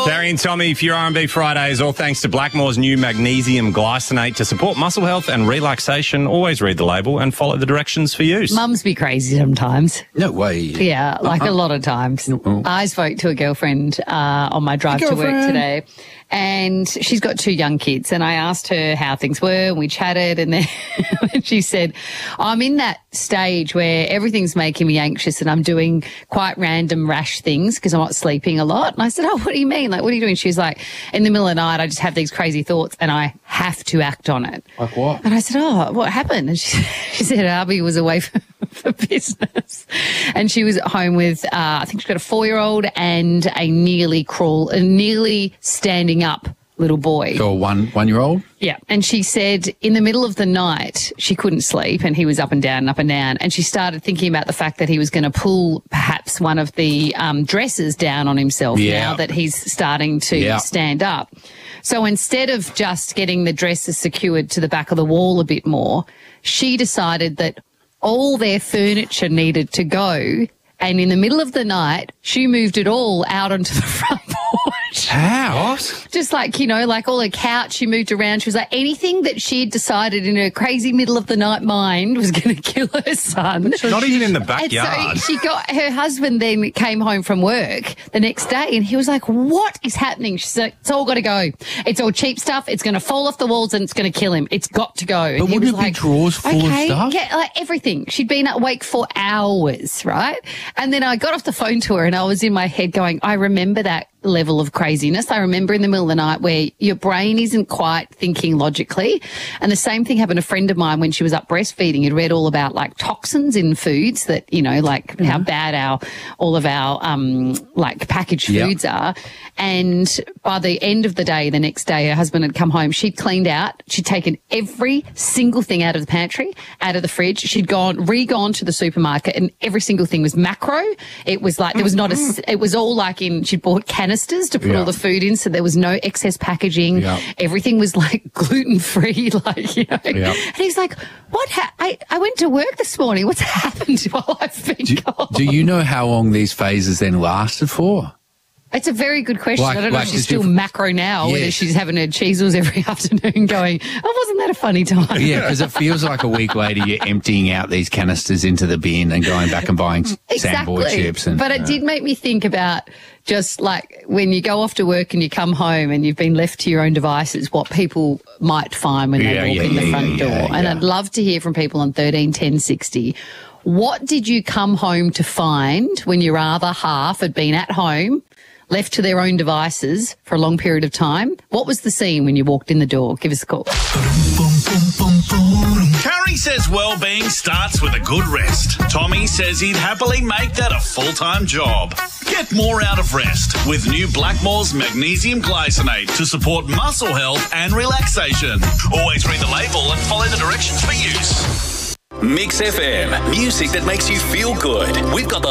Gary and Tommy for your R&B Fridays, all thanks to Blackmore's new magnesium glycinate to support muscle health and relaxation. Always read the label and follow the directions for use. Mums be crazy sometimes. No way. Yeah, like a lot of times. I spoke to a girlfriend on my drive to work today, and she's got 2 young kids, and I asked her how things were, and we chatted, and then she said, I'm in that stage where everything's making me anxious and I'm doing quite random rash things because I'm not sleeping a lot. And I said, oh, what do you mean? Like, what are you doing? She's like, in the middle of the night, I just have these crazy thoughts and I have to act on it. Like what? And I said, oh, what happened? And she said, Abby was away for business and she was at home with, I think she's got a 4-year-old and a nearly standing up little boy. So a one-year-old? Yeah. And she said in the middle of the night, she couldn't sleep and he was up and down and up and down. And she started thinking about the fact that he was going to pull perhaps one of the dresses down on himself now that he's starting to stand up. So instead of just getting the dresses secured to the back of the wall a bit more, she decided that all their furniture needed to go. And in the middle of the night, she moved it all out onto the front porch. How? Just like, you know, like all her couch she moved around. She was like, anything that she had decided in her crazy middle of the night mind was going to kill her son. Not even in the backyard. And so she got, her husband then came home from work the next day and he was like, what is happening? She said, it's all got to go. It's all cheap stuff. It's going to fall off the walls and it's going to kill him. It's got to go. But wouldn't it be drawers full of stuff? Yeah, like everything. She'd been awake for hours, right? And then I got off the phone to her and I was in my head going, I remember that level of craziness. I remember in the middle of the night where your brain isn't quite thinking logically. And the same thing happened to a friend of mine when she was up breastfeeding. Had read all about like toxins in foods that, you know, like how bad all of our like packaged foods are. And by the end of the day, the next day, her husband had come home. She'd cleaned out. She'd taken every single thing out of the pantry, out of the fridge. She'd re-gone to the supermarket and every single thing was macro. It was like, there was not it was all like she'd bought canisters to put all the food in. So there was no excess packaging. Everything was like gluten-free, like, you know. And he's like, what? I went to work this morning. What's happened while I've been gone? Do you know how long these phases then lasted for? It's a very good question. I don't know if she's still macro now, whether she's having her Cheezels every afternoon going, oh, wasn't that a funny time? Yeah, because it feels like a week later you're emptying out these canisters into the bin and going back and buying Sandboy chips. But it did make me think about just like when you go off to work and you come home and you've been left to your own devices, what people might find when they walk in the front door. And I'd love to hear from people on 13 10 60. What did you come home to find when your other half had been at home, left to their own devices for a long period of time? What was the scene when you walked in the door? Give us a call. Carrie says well-being starts with a good rest. Tommy says he'd happily make that a full-time job. Get more out of rest with new Blackmore's magnesium glycinate to support muscle health and relaxation. Always read the label and follow the directions for use. Mix FM, music that makes you feel good. We've got the